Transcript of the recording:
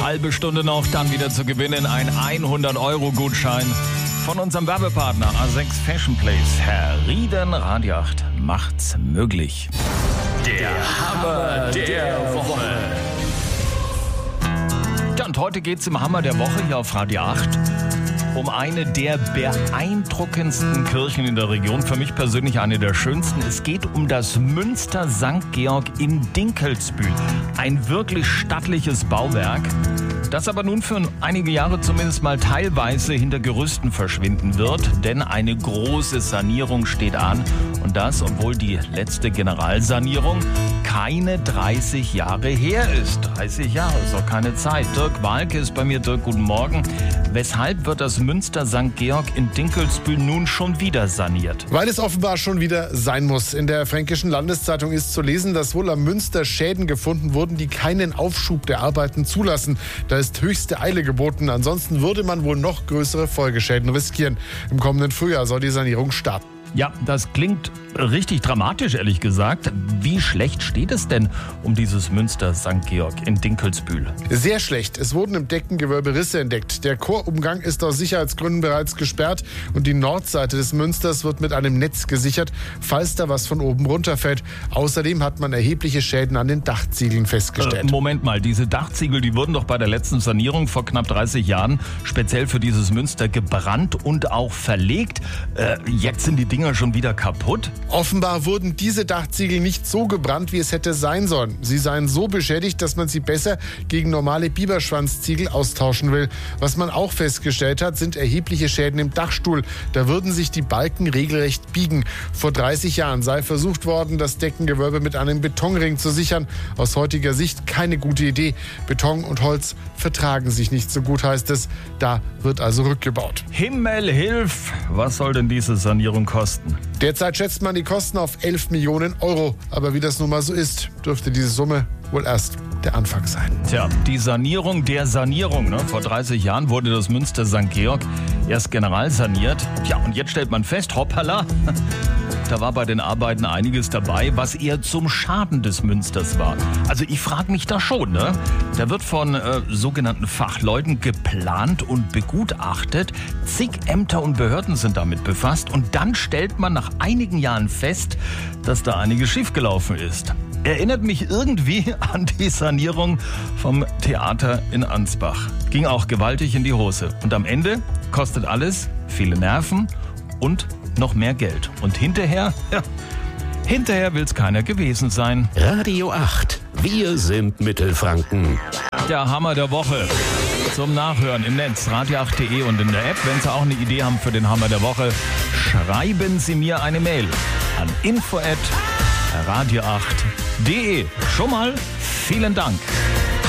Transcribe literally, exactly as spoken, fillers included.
Halbe Stunde noch, dann wieder zu gewinnen ein hundert Euro Gutschein von unserem Werbepartner A sechs Fashion Place. Herr Rieden, Radio acht macht's möglich. Der Hammer der Woche. Ja, und heute geht's im Hammer der Woche hier auf Radio acht um eine der beeindruckendsten Kirchen in der Region. Für mich persönlich eine der schönsten. Es geht um das Münster Sankt Georg in Dinkelsbühl. Ein wirklich stattliches Bauwerk, das aber nun für einige Jahre zumindest mal teilweise hinter Gerüsten verschwinden wird. Denn eine große Sanierung steht an. Und das, obwohl die letzte Generalsanierung keine dreißig Jahre her ist. dreißig Jahre ist auch keine Zeit. Dirk Walke ist bei mir. Dirk, guten Morgen. Weshalb wird das Münster Sankt Georg in Dinkelsbühl nun schon wieder saniert? Weil es offenbar schon wieder sein muss. In der Fränkischen Landeszeitung ist zu lesen, dass wohl am Münster Schäden gefunden wurden, die keinen Aufschub der Arbeiten zulassen. Da ist höchste Eile geboten. Ansonsten würde man wohl noch größere Folgeschäden riskieren. Im kommenden Frühjahr soll die Sanierung starten. Ja, das klingt richtig dramatisch, ehrlich gesagt. Wie schlecht steht es denn um dieses Münster Sankt Georg in Dinkelsbühl? Sehr schlecht. Es wurden im Deckengewölbe Risse entdeckt. Der Chorumgang ist aus Sicherheitsgründen bereits gesperrt und die Nordseite des Münsters wird mit einem Netz gesichert, falls da was von oben runterfällt. Außerdem hat man erhebliche Schäden an den Dachziegeln festgestellt. Äh, Moment mal, diese Dachziegel, die wurden doch bei der letzten Sanierung vor knapp dreißig Jahren speziell für dieses Münster gebrannt und auch verlegt. Äh, jetzt sind die Dinger schon wieder kaputt? Offenbar wurden diese Dachziegel nicht so gebrannt, wie es hätte sein sollen. Sie seien so beschädigt, dass man sie besser gegen normale Biberschwanzziegel austauschen will. Was man auch festgestellt hat, sind erhebliche Schäden im Dachstuhl. Da würden sich die Balken regelrecht biegen. Vor dreißig Jahren sei versucht worden, das Deckengewölbe mit einem Betonring zu sichern. Aus heutiger Sicht keine gute Idee. Beton und Holz vertragen sich nicht so gut, heißt es. Da wird also rückgebaut. Himmel, hilf! Was soll denn diese Sanierung kosten? Derzeit schätzt man die Kosten auf elf Millionen Euro. Aber wie das nun mal so ist, dürfte diese Summe wohl erst der Anfang sein. Tja, die Sanierung der Sanierung. Ne? Vor dreißig Jahren wurde das Münster Sankt Georg erst generalsaniert. Tja, und jetzt stellt man fest, hoppala, da war bei den Arbeiten einiges dabei, was eher zum Schaden des Münsters war. Also ich frage mich da schon, ne? Da wird von äh, sogenannten Fachleuten geplant und begutachtet. Zig Ämter und Behörden sind damit befasst. Und dann stellt man nach einigen Jahren fest, dass da einiges schiefgelaufen ist. Erinnert mich irgendwie an die Sanierung vom Theater in Ansbach. Ging auch gewaltig in die Hose. Und am Ende kostet alles viele Nerven und noch mehr Geld. Und hinterher, ja, hinterher will's keiner gewesen sein. Radio acht, wir sind Mittelfranken. Der Hammer der Woche. Zum Nachhören im Netz, radio acht punkt de und in der App. Wenn Sie auch eine Idee haben für den Hammer der Woche, schreiben Sie mir eine Mail an info at radio acht punkt de. Schon mal vielen Dank.